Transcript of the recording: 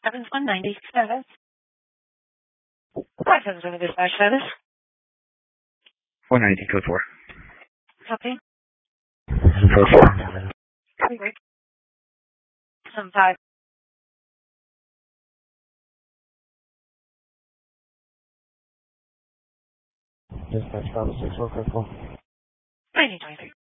7190 service. 577 dispatch service. 490 code 4. Copy. Code 4. Copy break. 75. Dispatch 564 code 4. 1923.